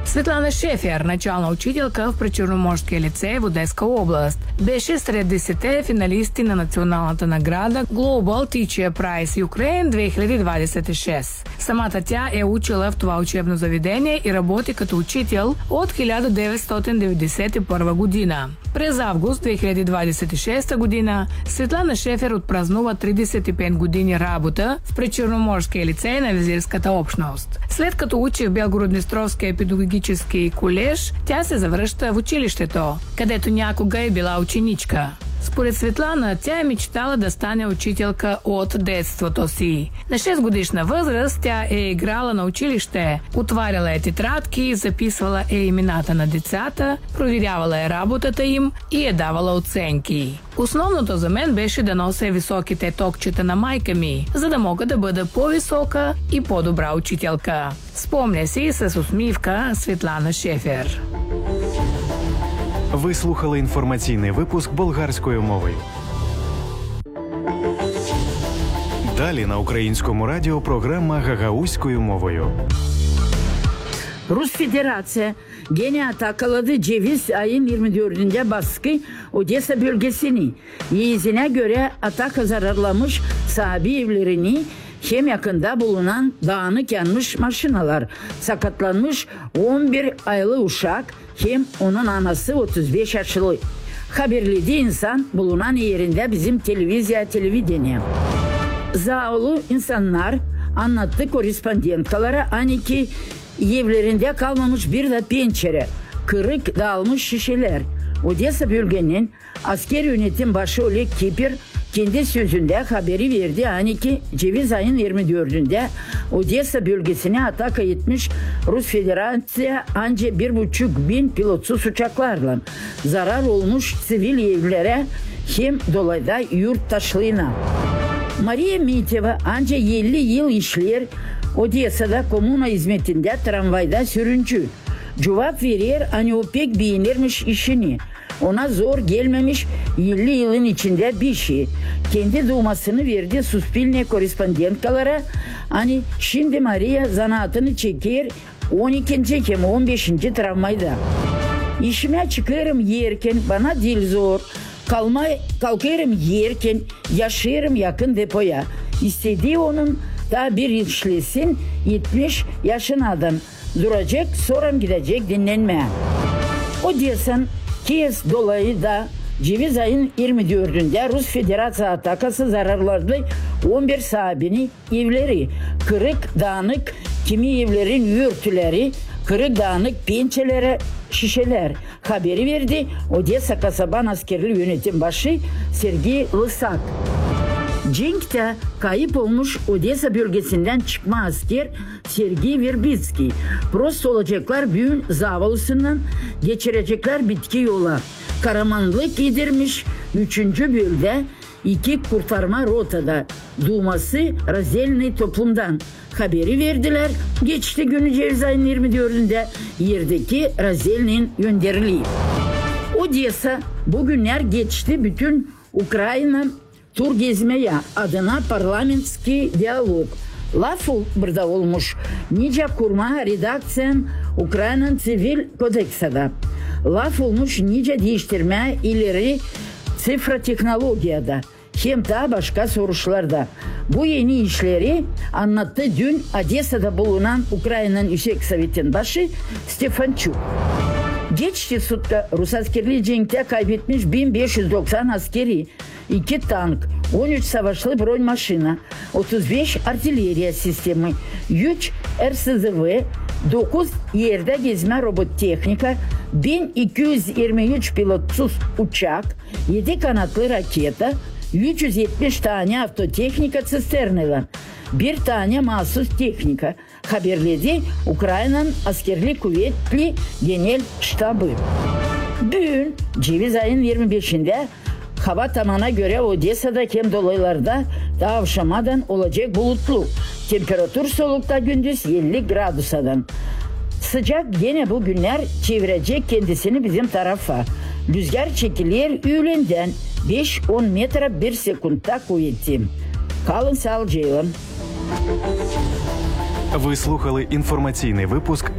Светлана Шефер, начална учителка в Причерноморския лицей в Одеска област, беше сред 10 финалисти на националната награда Global Teacher Prize Ukraine 2026. Самата тя е учила в това учебно заведение и работи като учител от 1991 година. През август 2026 година Светлана Шефер отпразнува 35 години работа в Причерноморския лицей на визирската общност. След като учи в Белгород-Днестровския педагогически колеж, тя се завръща в училището, където някога е била ученичка. Според Светлана, тя е мечтала да стане учителка от детството си. На 6 годишна възраст тя е играла на училище, отваряла е тетрадки, записвала е имената на децата, проверявала е работата им и е давала оценки. Основното за мен беше да нося високите токчета на майка ми, за да мога да бъда по-висока и по-добра учителка. Спомня си с усмивка Светлана Шефер. Ви слухали інформаційний випуск болгарською мовою. Далі на Українському радіо програма гагаузькою мовою. Rus Federasyası gene atakaladı ceviz ayın 24'ünde baskı Odessa bölgesini. Yeğizine göre atak zararlamış sahibi evlerini hem yakında bulunan dağınık yanmış maşinalar, sakatlanmış 11 aylık uşak hem onun anası 35 yaşlı. Haberledi insan bulunan yerinde bizim televizyaya. Zavallı insanlar anlattı korespondentkalara ki evlerinde kalmamış bir de pencere, kırık dağılmış şişeler. Odessa bölgenin asker yönetim başı Oleg Kipir kendi sözünde haberi verdi ki ceviz ayın 24'ünde Odessa bölgesine atak etmiş Rus Federasyası ancak 1.500 pilotsuz uçaklarla zarar olmuş sivil evlere hem dolayda yurttaşlığına. Maria Miteva ancak 50 yıl işler Odessa'da komuna hizmetinde tramvayda sürüncü. Cevap verir o pek beğenirmiş işini. Ona zor gelmemiş 50 yılın içinde bir şey. Kendi doğmasını verdi Suspilne korespondentkalara. Şimdi Maria zanaatını çeker 12. hem 15. tramvayda. İşime çıkarım yerken bana dil zor. Kalkarım yerken yaşarım yakın depoya. İstediği onun daha bir işlesin 70 yaşın adam. Duracak sonra gidecek dinlenmeye. Odessa'nın Kiev dolayı da ceviz ayın 24'ünde Rus Federasyası atakası zararladı 11 sahibini evleri, kırık dağınık kimi evlerin yürtüleri, kırık dağınık pençelere şişeler haberi verdi Odessa Kasaban Askerli Yönetim Başı Sergey Lysak. Cenk'te kayıp olmuş Odessa bölgesinden çıkma asker Sergey Verbitsky. Prost olacaklar büyün zavallısından geçirecekler bitki yola. Karamanlık yedirmiş 3. bölge 2 kurtarma rotada. Duması Razelny toplumdan. Haberi verdiler. Geçti günü ceviz ayın 24'ünde yerdeki Razelny'nin gönderiliği. Odessa bugünler geçti bütün Ukrayna tur gezmeye adına parlamentski diyalog. Laf burada olmuş. Nice kurma redaksiyon Ukrayna Sivil Kodeksa'da. Laf olmuş nice değiştirme ileri sifra teknolojiyada. Hem daha başka soruşlarda. Bu yeni işleri anlattı dün Odessa'da bulunan Ukrayna'nın Yüksek Sovet'in başı Stefanchuk. Geçti sutta Rus askerliği Cenk'te kaybetmiş 1590 askeri, 2 tank, 13 savaşlı bron maşina, 35 artilleriya sistemi, 3 RSZV, 9 yerde gezme robot teknika, 1223 pilotsuz uçak, 7 kanatlı raketa, 370 tane avtoteknika cisterneler, 1 tane mahsus teknika haberledi Ukrayna'nın askerlik kuvvetli genel ştabı. Bugün ceviz ayın 25'inde hava tamana göre Odessa'da hem dolaylarda daha akşamadan olacak bulutlu. Temperatur soğukta gündüz 50 gradusadan. Sıcak gene bu günler çevirecek kendisini bizim tarafa. Rüzgar çekilir öğlenden 5-10 metre bir sekundta kuvveti. Kalın sağlıcakla. Ви слухали інформаційний випуск